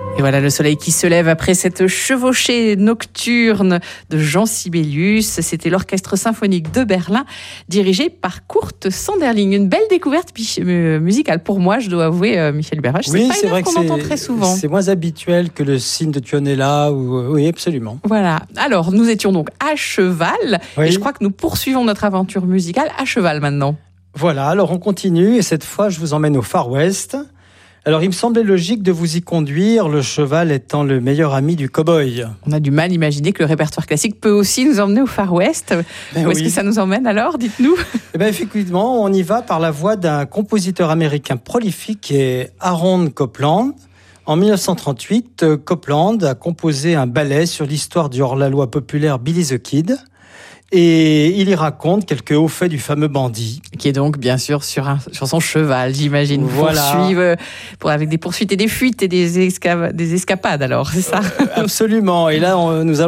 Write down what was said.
Et voilà le soleil qui se lève après cette chevauchée nocturne de Jean Sibelius. C'était l'Orchestre symphonique de Berlin, dirigé par Kurt Sanderling. Une belle découverte musicale pour moi, je dois avouer, Michel Berruch. Oui, c'est pas une œuvre qu'on entend très souvent. C'est moins habituel que le cygne de Tuonela. Oui, absolument. Voilà. Alors, nous étions donc à cheval. Oui. Et je crois que nous poursuivons notre aventure musicale à cheval maintenant. Voilà, alors on continue. Et cette fois, je vous emmène au Far West. Alors, il me semblait logique de vous y conduire, le cheval étant le meilleur ami du cow-boy. On a du mal à imaginer que le répertoire classique peut aussi nous emmener au Far West. Où est-ce que ça nous emmène alors ? Dites-nous. Effectivement, on y va par la voix d'un compositeur américain prolifique qui est Aaron Copland. En 1938, Copland a composé un ballet sur l'histoire du hors-la-loi populaire Billy the Kid. Et il y raconte quelques hauts faits du fameux bandit. Qui est donc, bien sûr, sur son cheval, j'imagine. Voilà. Avec des poursuites et des fuites et des escapades, alors, c'est ça ? Absolument. Et là, nous allons